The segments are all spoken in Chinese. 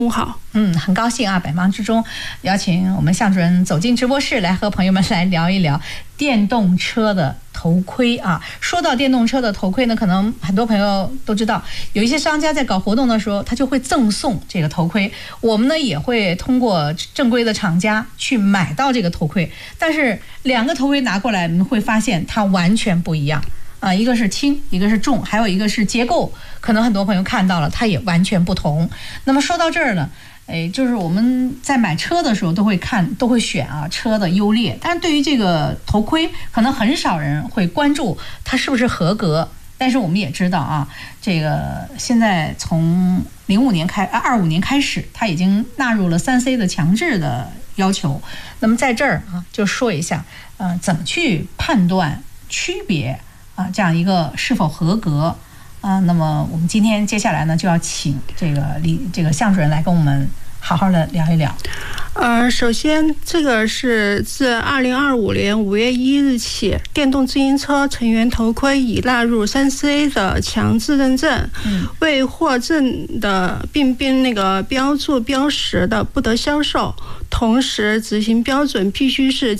好， 很高兴啊，百忙之中邀请我们向主任走进直播室，来和朋友们来聊一聊电动车的头盔啊。说到电动车的头盔呢，可能很多朋友都知道，有一些商家在搞活动的时候，他就会赠送这个头盔。我们呢也会通过正规的厂家去买到这个头盔，但是两个头盔拿过来，你们会发现它完全不一样。一个是轻，一个是重，还有一个是结构，可能很多朋友看到了，它也完全不同。那么说到这儿呢，就是我们在买车的时候都会选啊车的优劣，但是对于这个头盔，可能很少人会关注它是不是合格。但是我们也知道啊，这个现在从25年开始，它已经纳入了3C 的强制的要求。那么在这儿啊，就说一下，怎么去判断区别。这样一个是否合格那么我们今天接下来呢，就要请这个向主任来跟我们好好的聊一聊。 首先这个是自2025年5月1日起，电动自行车成员头盔已纳入3C 的强制认证，未获证的并那个标注标识的不得销售，同时执行标准必须是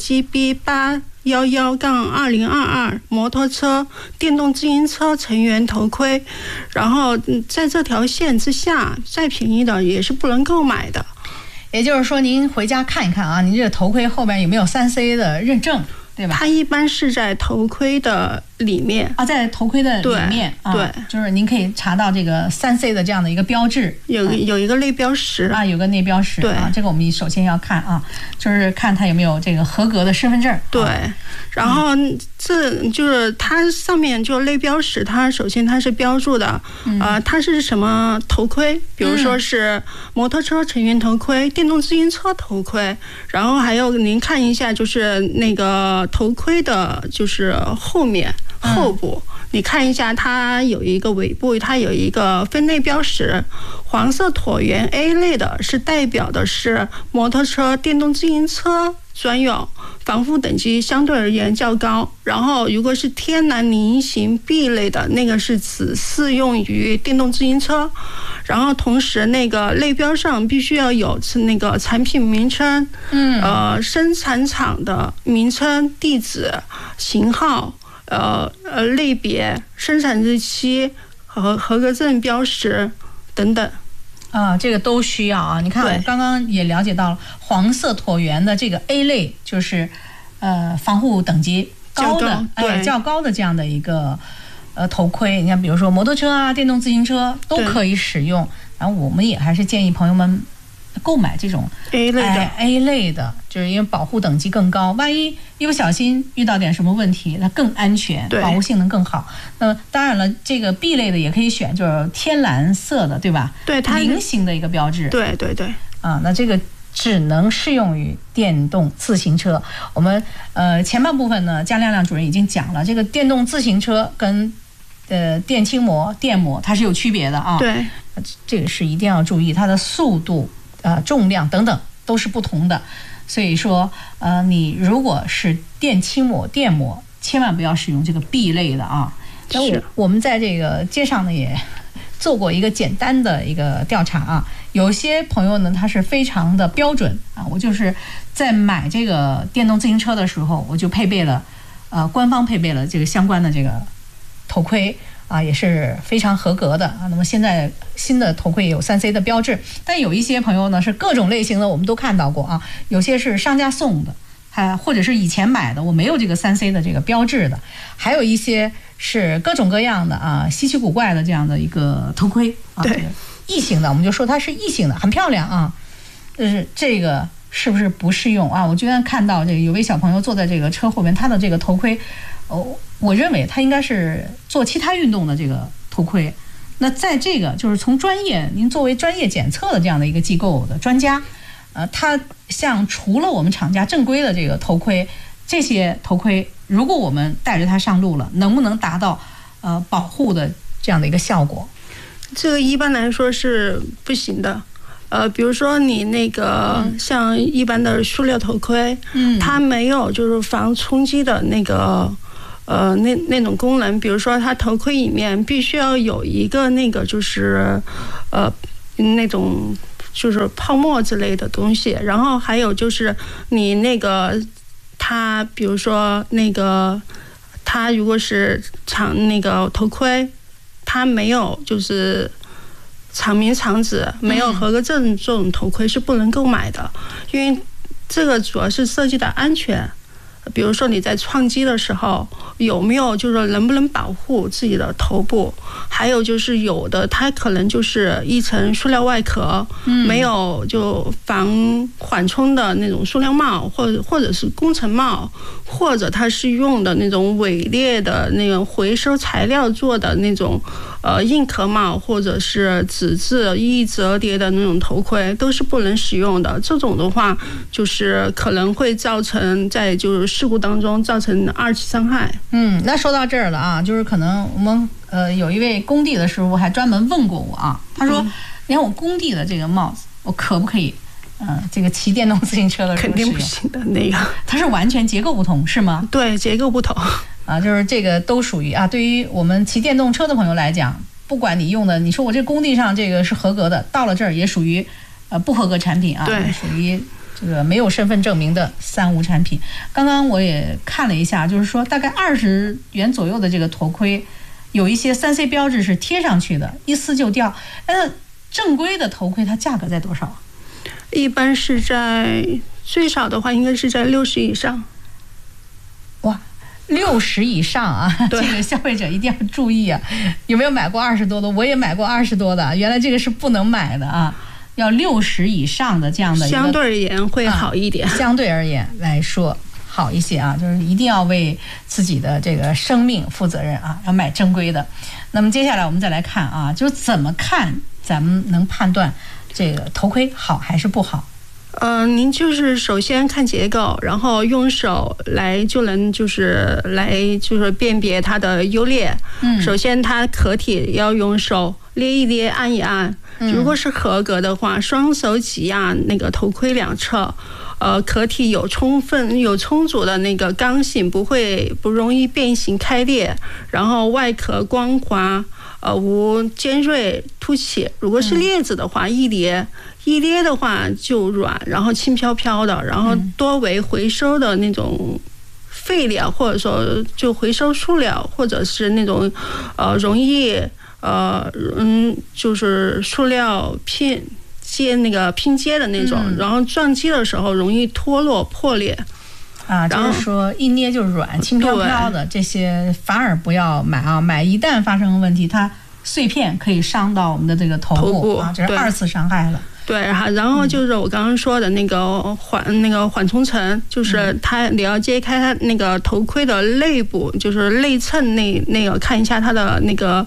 GB811-2022 摩托车电动自行车成员头盔，然后在这条线之下，再便宜的也是不能购买的。 也就是说，您回家看一看啊，您这个头盔后面有没有3C 的认证，对吧？ 它一般是在头盔的里面在头盔的里面对， 就是您可以查到这个3C 的这样的一个标志， 有一个内标识有个内标识这个我们首先要看就是看它有没有这个合格的身份证。 对，然后这就是它上面就内标识，它首先它是标注的它是什么头盔，比如说是摩托车成员头盔、电动自行车头盔，然后还有您看一下就是那个头盔的就是后部，你看一下，它有一个尾部，它有一个分类标识，黄色椭圆 A 类的是代表的是摩托车、电动自行车专用，防护等级相对而言较高。然后如果是天蓝菱形 B 类的，那个是只适用于电动自行车。然后同时那个类标上必须要有那个产品名称，生产厂的名称、地址、型号。类别、生产日期和合格证标识等等这个都需要你看，我刚刚也了解到了，黄色椭圆的这个 A 类就是防护等级高的较高的这样的一个头盔。你看，比如说摩托车电动自行车都可以使用。然后我们也还是建议朋友们购买这种 A 类的，就是因为保护等级更高，万一一不小心遇到点什么问题，它更安全，保护性能更好。那当然了，这个 B 类的也可以选，就是天蓝色的，对吧？ 对，它菱形的一个标志。 对那这个只能适用于电动自行车。我们前半部分呢，江亮亮主任已经讲了，这个电动自行车跟电轻模、电模它是有区别的对， 这个是一定要注意，它的速度。重量等等都是不同的，所以说你如果是电轻模、电模，千万不要使用这个 B 类的我们在这个街上呢也做过一个简单的一个调查有些朋友呢他是非常的标准我就是在买这个电动自行车的时候，我就配备了官方配备了这个相关的这个头盔。也是非常合格的那么现在新的头盔也有3C 的标志，但有一些朋友呢是各种类型的，我们都看到过有些是商家送的，或者是以前买的，我没有这个3C 的这个标志的，还有一些是各种各样的稀奇古怪的这样的一个头盔对， 异形的，我们就说它是异形的，很漂亮就是这个是不适用我居然看到这个有位小朋友坐在这个车后面，他的这个头盔我认为他应该是做其他运动的这个头盔。那在这个就是从专业，您作为专业检测的这样的一个机构的专家，他像除了我们厂家正规的这个头盔，这些头盔如果我们带着它上路了，能不能达到保护的这样的一个效果？ 这个一般来说是不行的。比如说你那个像一般的塑料头盔，它没有就是防冲击的那个那种功能，比如说它头盔里面必须要有一个那个就是那种就是泡沫之类的东西。然后还有就是你那个它，比如说那个它如果是那个头盔，它没有就是厂名厂址，没有合格证，这种头盔是不能购买的，因为这个主要是涉及到安全。比如说你在撞击的时候有没有就是能不能保护自己的头部，还有就是有的它可能就是一层塑料外壳，没有就防缓冲的那种塑料帽，或者是工程帽，或者它是用的那种伪劣的那种回收材料做的那种硬壳帽，或者是纸质易折叠的那种头盔，都是不能使用的。这种的话就是可能会造成在就是事故当中造成2级伤害。 那说到这儿了啊，就是可能我们有一位工地的师傅还专门问过我啊，他说你看我工地的这个帽子我可不可以这个骑电动自行车的时候肯定不行的，那个它是完全结构不同是吗？ 对，结构不同啊，就是这个都属于啊，对于我们骑电动车的朋友来讲，不管你用的，你说我这工地上这个是合格的，到了这儿也属于不合格产品啊， 对， 属于这个没有身份证明的3无产品。刚刚我也看了一下，就是说大概20元左右的这个头盔，有一些3C 标志是贴上去的，一撕就掉。正规的头盔它价格在多少？ 一般是在最少的话应该是在60以上。 哇，60以上啊，这个消费者一定要注意啊！有没有买过20多的？我也买过20多的，原来这个是不能买的啊，要60以上的这样的一个， 相对而言会好一点。 相对而言来说好一些啊，就是一定要为自己的这个生命负责任啊，要买正规的。那么接下来我们再来看啊，就是怎么看咱们能判断这个头盔好还是不好？ 您就是首先看结构，然后用手来就能就是辨别它的优劣。首先它壳体要用手捏一捏，按一按。如果是合格的话，双手挤压那个头盔两侧，壳体有充足的那个刚性，不容易变形开裂，然后外壳光滑，无尖锐凸起。如果是裂子的话，一捏的话就软，然后轻飘飘的，然后多为回收的那种废料，或者说就回收塑料，或者是那种容易就是塑料拼接的那种，然后撞击的时候容易脱落破裂。 就是说一捏就软，轻飘飘的，这些反而不要买啊！买一旦发生问题，它碎片可以伤到我们的这个头部啊，这是2次伤害了。 对，然后就是我刚刚说的那个缓冲层，就是你要揭开它那个头盔的内部，就是内衬那个看一下它的那个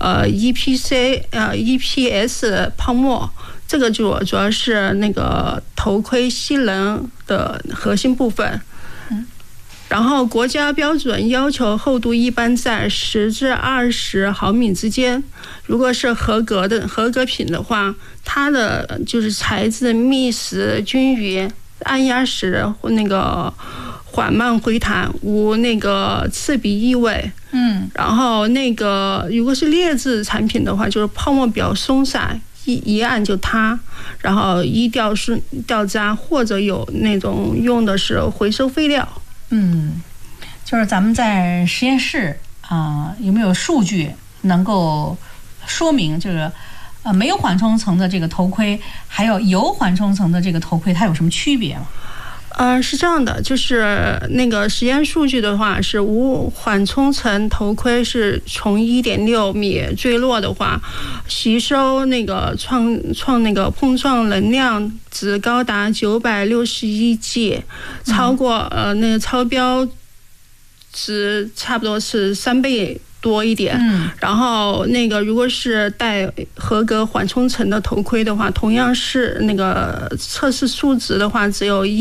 EPS 泡沫，这个主要是那个头盔吸能的核心部分。然后国家标准要求厚度一般在10至20毫米之间。如果是合格品的话，它的就是材质密实均匀，按压时那个缓慢回弹，无那个刺鼻异味。然后那个如果是劣质产品的话，就是泡沫比较松散，一按就塌，然后易掉渣，或者有那种用的是回收废料。 就是咱们在实验室有没有数据能够说明这个没有缓冲层的这个头盔，还有有缓冲层的这个头盔，它有什么区别吗？ 是这样的，就是那个实验数据的话，是无缓冲层头盔是从1.6米坠落的话，吸收那个创那个碰撞能量值高达961 G， 超过那个超标值差不多是3倍多一点。然后那个如果是带合格缓冲层的头盔的话，同样是那个测试数值的话，只有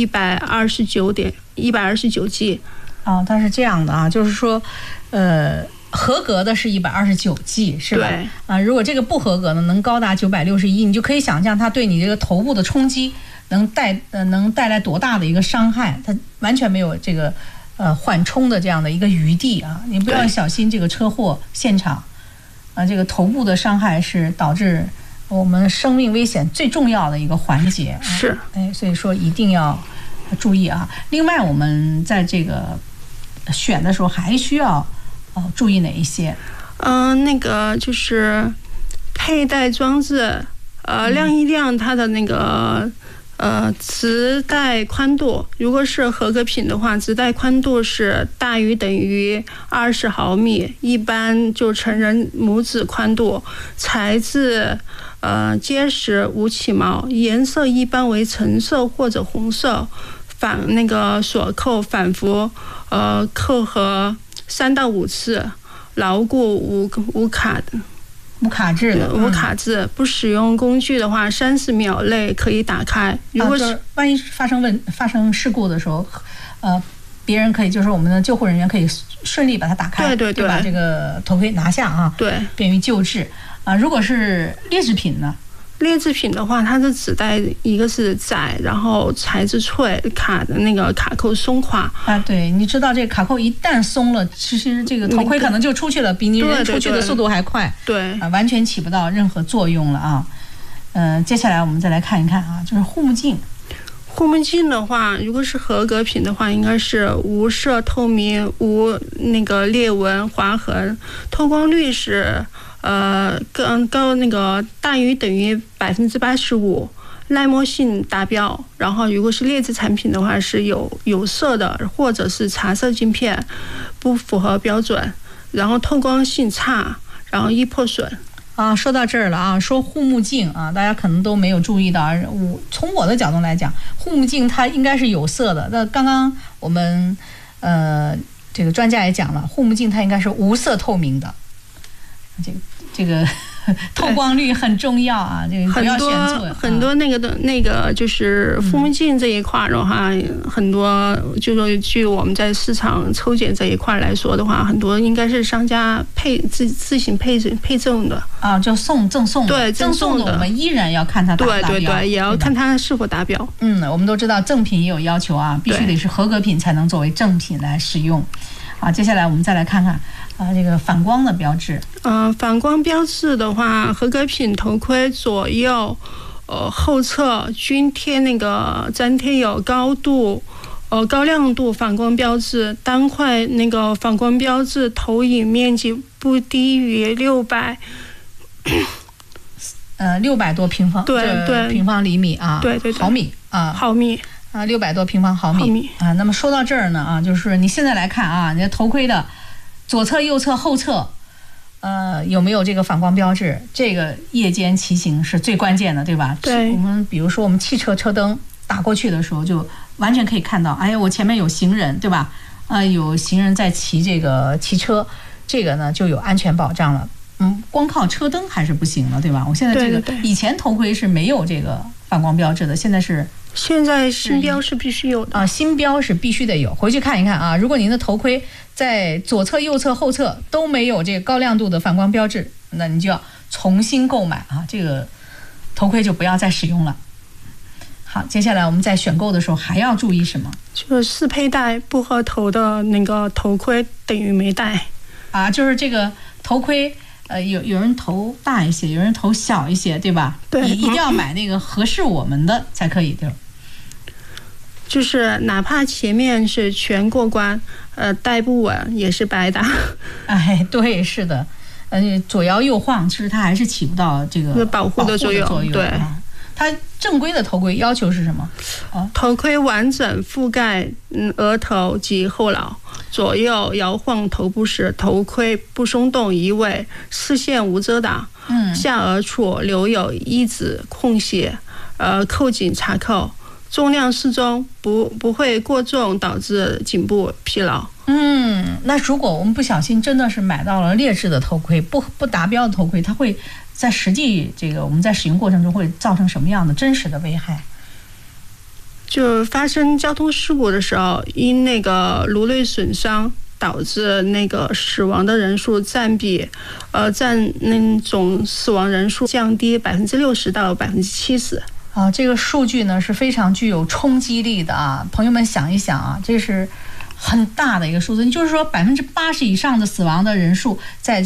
129 G。 它是这样的啊，就是说合格的是129 G 是吧？如果这个不合格的能高达961，你就可以想象它对你这个头部的冲击能带来多大的一个伤害，它完全没有这个缓冲的这样的一个余地啊！你不要小心这个车祸现场这个头部的伤害是导致我们生命危险最重要的一个环节。 是， 所以说一定要注意啊。另外，我们在这个选的时候还需要注意哪一些？ 那个就是佩戴装置，量一量它的那个直带宽度，如果是合格品的话，直带宽度是大于等于20毫米，一般就成人拇指宽度，材质结实无起毛，颜色一般为橙色或者红色，那个锁扣反复扣合3到5次，牢固无卡质的， 无卡质，不使用工具的话，30秒内可以打开。如果是万一发生事故的时候，别人可以就是我们的救护人员可以顺利把它打开， 对， 把这个头盔拿下啊， 对， 便于救治啊。如果是劣质品呢？ 劣质品的话，它的纸带一个是窄，然后材质脆，卡的那个卡扣松垮啊。对，你知道这个卡扣一旦松了，其实这个头盔可能就出去了，比你人出去的速度还快。 对啊，完全起不到任何作用了啊。接下来我们再来看一看啊，就是护目镜。 护目镜的话，如果是合格品的话，应该是无色透明，无那个裂纹划痕，透光率是高那个大于等于85%，耐磨性达标。然后如果是劣质产品的话，是有色的或者是茶色镜片，不符合标准，然后透光性差，然后易破损。 说到这儿了啊，说护目镜啊，大家可能都没有注意到。从我的角度来讲，护目镜它应该是有色的。那刚刚我们这个专家也讲了，护目镜它应该是无色透明的。这个透光率很重要啊，这个不要选错。 很多那个就是护目镜这一块的话，很多就是据我们在市场抽检这一块来说的话，很多应该是商家自行配赠的啊，就赠送的。 对， 赠送的我们依然要看它达不达标。 对，也要看它是否达标。 我们都知道赠品也有要求啊，必须得是合格品才能作为正品来使用。好，接下来我们再来看看这个反光的标志。 反光标志的话，合格品头盔左右后侧均贴那个粘贴有高亮度反光标志，单块那个反光标志投影面积不低于600 多平方对平方厘米啊， 对毫米啊，600多平方毫米啊。那么说到这儿呢啊，就是你现在来看啊，你的头盔的左侧、右侧、后侧，有没有这个反光标志？这个夜间骑行是最关键的，对吧？ 对。 我们比如说我们汽车车灯打过去的时候，就完全可以看到，哎呀，我前面有行人，对吧？有行人在骑车，这个呢就有安全保障了。光靠车灯还是不行的，对吧？我现在这个以前头盔是没有这个反光标志的，现在新标是必须有的新标是必须得有。回去看一看啊，如果您的头盔在左侧、右侧、后侧都没有这个高亮度的反光标志，那你就要重新购买啊，这个头盔就不要再使用了。好，接下来我们在选购的时候还要注意什么？ 就是适佩戴，不合头的那个头盔等于没戴啊，就是这个头盔。有人头大一些，有人头小一些，对吧？ 对， 一定要买那个合适我们的才可以，对吧？ 就是哪怕前面是全过关，戴不稳也是白搭。 哎，对，是的，左摇右晃，其实它还是起不到这个保护的作用。对。 它正规的头盔要求是什么？ 头盔完整覆盖额头及后脑，左右摇晃头部时，头盔不松动移位，视线无遮挡。下颚处留有1指空隙，扣紧插扣，重量适中，不会过重导致颈部疲劳。 那如果我们不小心真的是买到了劣质的头盔，不达标的头盔，它会在实际我们在使用过程中会造成什么样的真实的危害？ 就发生交通事故的时候，因那个颅内损伤导致那个死亡的人数占那总死亡人数降低60%到70%。 这个数据呢是非常具有冲击力的啊！朋友们想一想啊，这是很大的一个数字，就是说80%以上的死亡的人数在